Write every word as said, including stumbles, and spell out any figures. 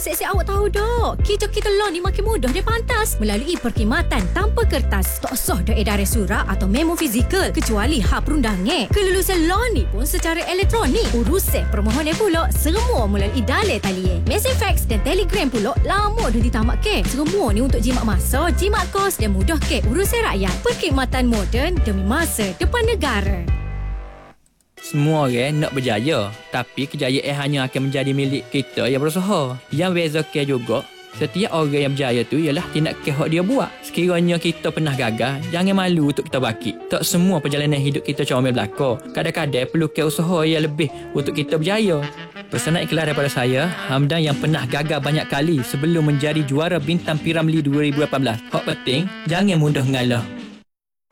asyik-asyik awak tahu dok. Kita-kita law ni makin mudah dia pantas melalui perkhidmatan tanpa kertas. Tak sah dah edaran surat atau memo fizikal kecuali hak perundangan. Kelulusan law ni pun secara elektronik. Urusan permohonan pula semua melalui dalil talian. Mesin fax dan telegram pula lama dah ditamat ke. Semua ni untuk jimat masa, jimat kos dan mudah ke urusan rakyat. Perkhidmatan moden demi masa depan negara. Semua orang nak berjaya, tapi kejayaan hanya akan menjadi milik kita yang berusaha. Yang beza ke juga, setiap orang yang berjaya tu ialah tindak ke hak dia buat. Sekiranya kita pernah gagal, jangan malu untuk kita bangkit. Tak semua perjalanan hidup kita comel belaka. Kadang-kadang perlu ke usaha yang lebih untuk kita berjaya. Pesanan ikhlas daripada saya, Hamdan yang pernah gagal banyak kali sebelum menjadi juara Bintang Piramli dua ribu lapan belas. Hak penting, jangan mudah mengalah.